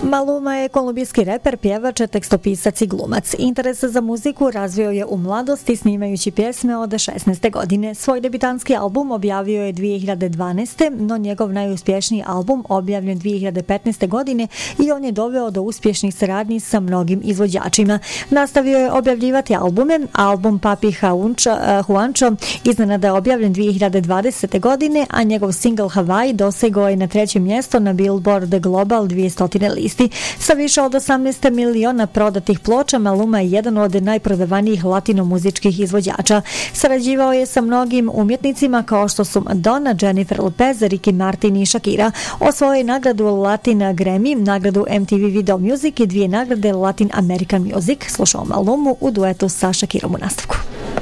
Maluma je kolumbijski reper, pjevač, tekstopisac i glumac. Interes za muziku razvio je u mladosti snimajući pjesme od 16. godine. Svoj debitanski album objavio je 2012. no njegov najuspješniji album objavljen 2015. godine i on je doveo do uspješnih saradnji sa mnogim izvođačima. Nastavio je objavljivati albume. Album Papi Juancho iznenada je objavljen 2020. godine, a njegov single Hawaii dosegao je na 3. mjesto na Billboard Global 200 listi. Sa više od 18 miliona prodatih ploča, Maluma je jedan od najprodavanijih latinomuzičkih izvođača. Sarađivao je sa mnogim umjetnicima kao što su Madonna, Jennifer Lopez, Ricky Martin i Shakira. Osvojio je nagradu Latin Grammy, nagradu MTV Video Music i 2 nagrade Latin American Music. Slušamo Malumu u duetu sa Shakirom u nastavku.